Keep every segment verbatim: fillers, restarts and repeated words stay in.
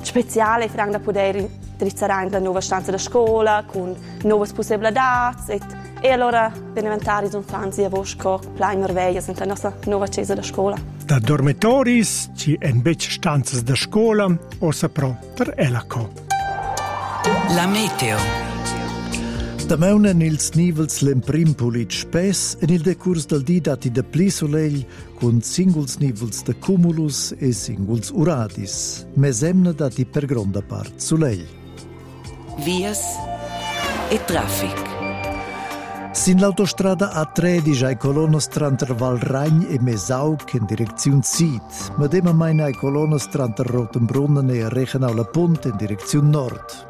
speciale, frank da poter drizzare la nuova stanza da scuola, con nuove possibilità. E, e allora, per inventare infanzia, vostro plain merveglias in la nostra nuova casa da scuola. Da dormitoris, ci invece stanze da scuola, o saprò per Elaco. La meteo. Da meunen ils nivels l'emprim pulit spes en il decurs del di dati de pli soleil con singuls nivels de cumulus e singuls uradis, mesemna dati per gronda part soleil. Vias e traffic. Sin l'autostrada A tredici ai colonnes tranter Val Ragn e Mesauc in direzione sud, ma dema maina ai colonnes tranter Rotenbrunnen e Rechenau la Punt in direzione nord.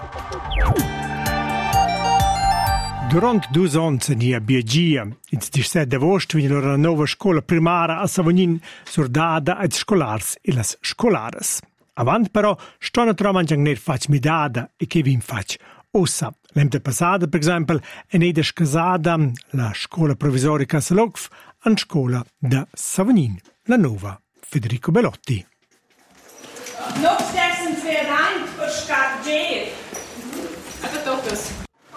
Durant due anni in a Biagia, il diciassette agosto, venne la nuova scuola primaria a Savognin sordata ai scolars e le scolares. Avant però, stanno trovando non faccio midada e che vi faccio ossa. L'emte passata, per esempio, è nata scasata la scuola provvisorica Salokf in scuola da Savognin, la nuova Federico Bellotti. Non stessen wir rein per scarger. Aber toccas.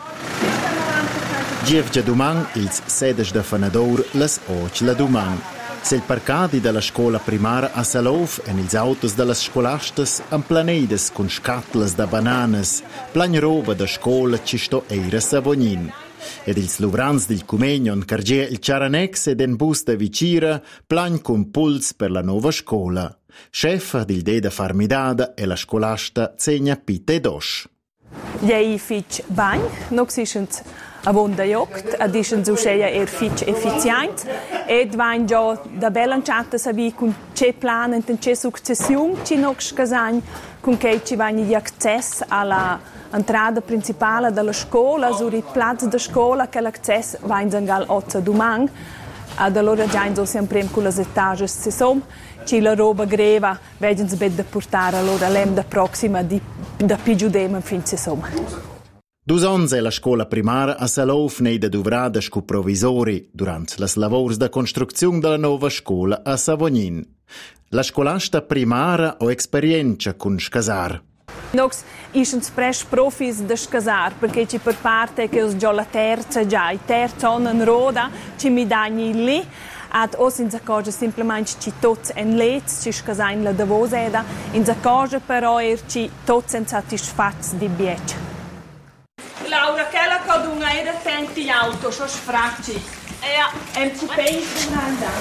Gievgia Dumang, ils sedes da Fanador, les och la Dumang. Se il parcadi della scuola primaria a Salov e ils autos delle scolastas am planedes con scatlas da bananas, plan roba da scuola ci sto eira Savognin. Ed ils luvrans del Cumegnon cargie il Ciaranex ed en bus da Vicira, plan con puls per la nuova scuola. Chef del Deda Farmidada e la scolasta Zegna Pite Dosch. Gli fitch bagn, non si sent a vonda jogt, ad ischen so scheia er fitch effizient, ed vain già da belanciata savi con c'è plan e c'è successione ci nog scasagn, con che ci vain di access alla entrada principale della scuola, sur il platz da scuola, che l'access vain zangal otza dumang, ad allora già so sempre con le etages si som, ci la roba greva, vediamo se da portare allora l'em da prossima di da pigiudem fin si som. Dus ans è la scuola primaria a Salov neida duvrada scu provisori durant las lavors da construzione della nuova scuola a Savognin. La scolasta primaria o esperienza con scasar. Nox isens fresh profis da scasar, perché ci per parte che già la terza già, i terza on roda, ci mi dagni lì. Ad os in zaccoge semplicemente ci tots en lets, ci scasain la davoseda, in zaccoge però er ci tots en satisfats di biec. Laura, quella codunga era attenti auto, so sfracci. E è coupé in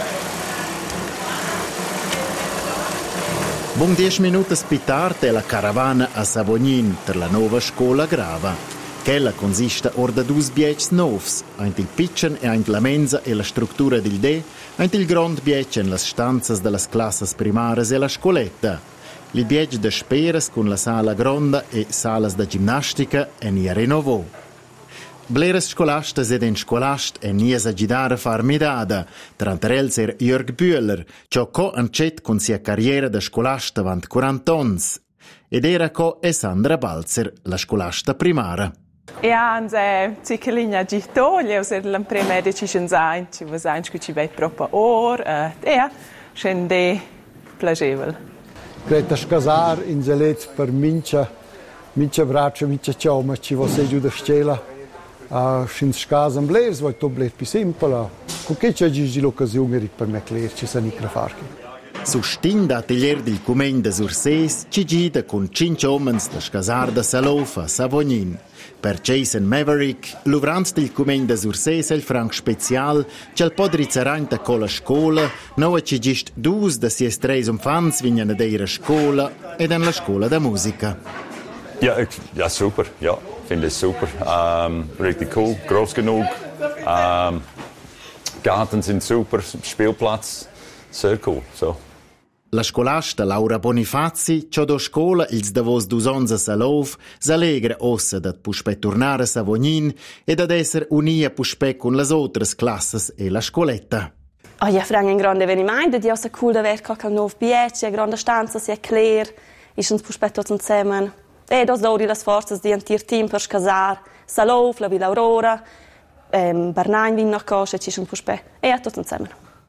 Buon dieci minuti più tardi la caravana a Savognin per la nuova scuola grava. Quella consiste or da dus biets novs, eint il pitchen e eint la mensa e la struttura del D, eint il grand biec en las stanzas de las classes primares e la scoletta. Il biec de speras con la sala gronda e salas da ginnastica e nia renovò. Bleres scolastas ed en scolast e nies a gidare far midada, trantarels er Jörg Bühler, cio co ancet con sia carriera da scolasta vant quaranta ons. Ed era co e Sandra Balzer, la scolasta primara. E anche ciclina gitoglie, ossia l'imprima di Cicenzain, ci va anche che ci vai proprio ora, e scende piacevole. Credo scasar in zelet per mincha, mincha braccia, mincha cioma, ci va se giù da stella, a scin scasa blers, vai to bler più semplice, con che c'è giù l'occasione per me clerci sa nicra farchi. Sustin da atelier del Cumegn de Surses ci gida con cinque omens da scasar da Salov a Savognin. Per Jason Maverick, l'uvrant del Cumegn de Surses è il franc special, c'è po' drizzaranta con la scuola, no ci gist dus da sies tres umfans vinyan ad eira scuola ed en la scuola da musica. Ja, ik, ja super. Ja, finde es super. Ähm, richtig cool, groß genug. Ähm, Garten sind super, Spielplatz, sehr cool. So. La scolasta Laura Bonifazi, c'ho do scola ils davos dus ons a Salov, s'alegra ossa dat puspè tornare a Savognin e ad esser unia puspè con las otras classes e la scoletta. Oh, ja, frang un grande avvenimento, di ossa cool da ver co cal nov biec, a grande stanza, si è clear, is uns puspè tots insieme. E dos dori las forzas di antir team per scasar, Salov, la Villa Aurora, ehm, Barnain vin noch cosce, ci sun puspè, e a tots insieme.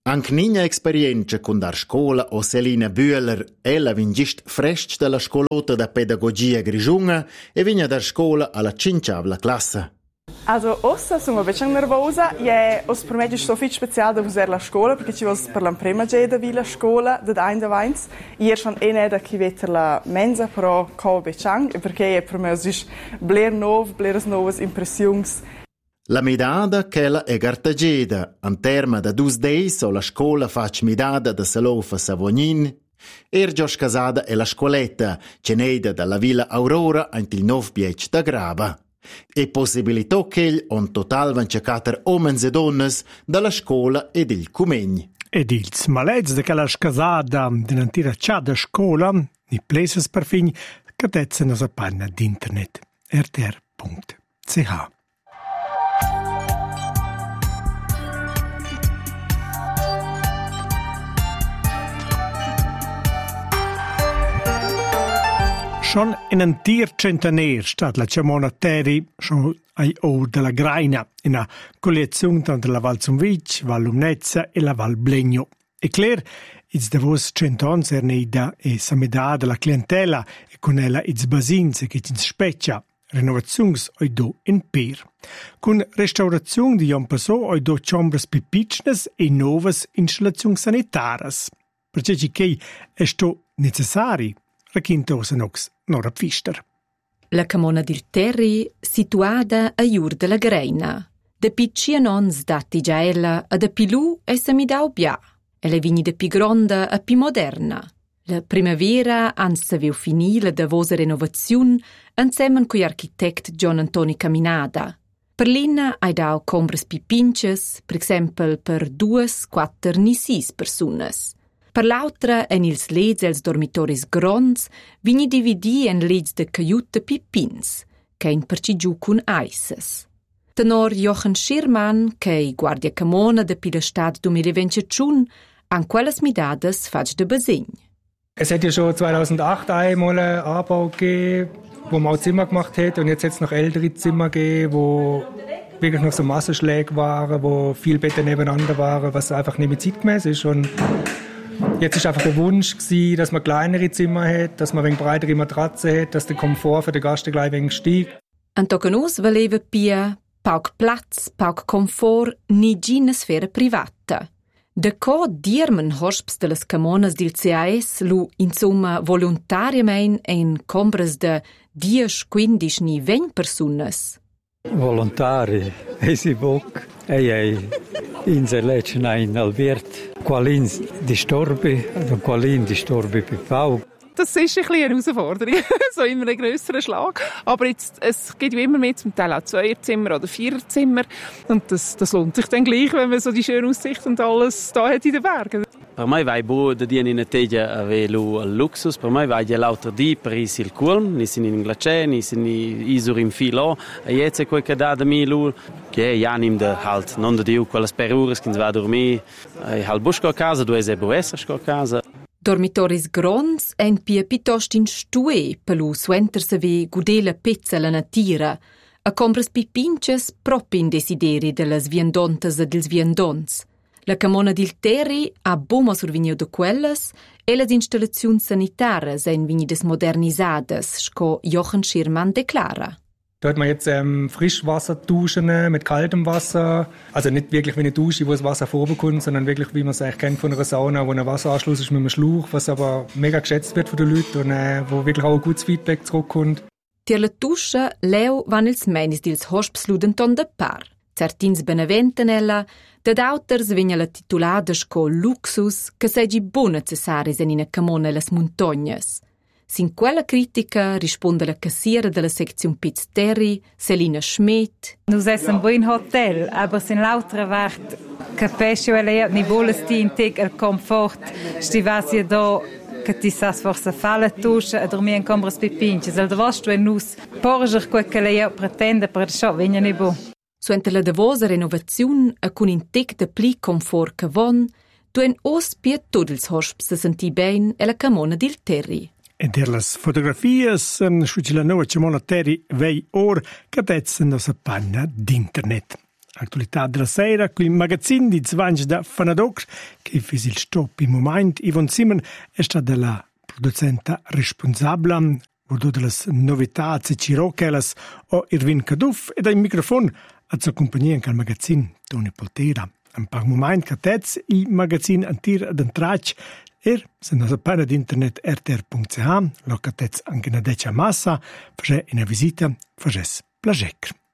Anche nina esperienza con dar scuola o Selina Bühler, ella vingist fresh della scolota da pedagogia grigiunga e vigna dar scuola alla cinciavla classe. Also, ossa sono un po' nervosa, e os per me è so viel spezial da usare la scuola, perché ci vuole per la prima geda vi la scuola, da ein da veins. Ier schon eh ne da chi vetter la mensa, però co bechang, perché per me is bler nov, bleres novas impressions. La midada ch'ella è gartageda, an terma da dus deis o la scuola fac midada da Salofa Savognin, er già scasada è la scuoletta, ceneida dalla Villa Aurora ant il nov biec da Grava. E possibilità che on total van cercater omens e donnes dalla scuola ed il cumegn. Ed ils malets de quella scasada d'un'antira ciada scuola, ni places per fin, catezzano sa panna d'internet r t r punto c h. Schon in un tir centenaire stat la Ciamona Terri, schon ai o della Graina, in una collezione tra la Val Zumvic, Val Lumnezza e la Val Blegno. E Claire, iz de vos centons erneida e samedà della clientela e con ella iz basins che ci speccia renovazions oi do in per. Con restaurazione di un passo oi do chambres pipicnes e novas installazioni sanitaras. Perché ci che è sto necessari, raccontosa nox Nora Pfister. La Camona del Terri, situata a Iur della Greina. De piccina nons dati già ella a de pilu e se mi dau bia. E le vigni de pi gronda a pi moderna. La primavera ans se viu finì la davosa renovaziun insieme con l'architect John Antoni Caminada. Per l'ina hai dau combres pi pinches, per esempio per duas, quattr ni sis personas. Per l'altra, en ils leds els dormitoris gronds, vini dividi en leds de caiuta pipins, che in percigiu cun aises. Tenor Jochen Schirmann, che guardia camona de pila stat duemilaventitschun, an quelles midades fac de basegn. Es hätte ja schon zweitausendacht einmal einen Anbau gegeben, wo man auch Zimmer gemacht hat, und jetzt hat es noch ältere Zimmer gegeben, wo wirklich noch so Massenschläge waren, wo viele Betten nebeneinander waren, was einfach nicht mehr zeitgemäß ist. Und jetzt war einfach der Wunsch, dass man kleinere Zimmer hat, dass man ein wenig breitere Matratzen hat, dass der Komfort für den Gast gleich ein wenig steigt. Antocanos valeva pia pauk Platz, pauk Komfort, ni gina sfera privata. De co dirmen hosps de las camonas dil C A S lu insomma voluntariamente en combres de dies, quindisch ni vegn personas. Volontari, eisi boc, ei ei in se lecen ein albiert, qualin distorbi, qualin distorbi per pauk. Das ist ein bisschen eine Herausforderung, so immer einen grösseren Schlag. Aber jetzt, es gibt ja immer mehr, zum Teil auch Zweierzimmer oder Viererzimmer. Und das, das lohnt sich dann gleich, wenn man so die schöne Aussicht und alles da hat in den Bergen. Per me vai bu da dia in Teglia avelu al luxus, per me vai di l'altro di per il culm, ni sin in glace, ni sin isur in filo, e jetzt quel che da da mi lu, che ja nim de halt non da dio quelle per ures che va dormi, al busco a casa, due se bu esser a casa. Dormitoris gronds en pia piuttosto in stue, pelu suenter se ve gudela pezza la natira, a compras pipinches propi in desideri de las viandontas e dels viandons. La Camona del Terri ha boma survigniu de quelles e las installazioni sanitaras en vinides modernisadas, sco Jochen Schirmann deklara. Da hat man jetzt ähm, Frischwasser duschen mit kaltem Wasser. Also nicht wirklich wie eine Dusche, wo das Wasser vorbekommt, sondern wirklich, wie man es eigentlich kennt von einer Sauna, wo ein Wasseranschluss ist mit einem Schlauch, was aber mega geschätzt wird von den Leuten und äh, wo wirklich auch ein gutes Feedback zurückkommt. Die la Dusche leu van ils menis dils hospsludenton de par. Certins beneventenella, dad auters vegna la titulada sco luxus, che segi bon necessaris en ina camona las montognas. Sin quella critica risponde la cassiera della sezione Piz Terri, Selina Schmidt. Nus es un buon hotel, aber sin lauter wart capisce ele ni voles ti integ el comfort, sti vasia do che ti sas forse falla tuscia e dormire in combres pipinches. El davos tu nus porger quel che lei pretende per scho vegna ni bo. Suente la davosa renovazione e con integ de pli comfort che von, tu en os pia tudels hosp se senti ben e la camona del Terri. E der las fotografias, um, schuci la nova Ciamona Terri vei or, capezzano sa panna d'internet. Actualità della sera, qui il magazzino di Zvange da Fanadocr, che fece il stop in momento. Yvonne Simon è stata la producenta responsabile, vordo delle novità, se ci rochelas, o Irvin Caduff, e dal microfono a sua compagnia anche al magazzino Tony Poltera. Un par moment che tez il magazzino antir ad entrach, er, se non sapere di internet r t r punto c h, lo che tez anche una deccia massa, face una visita, face plagecr.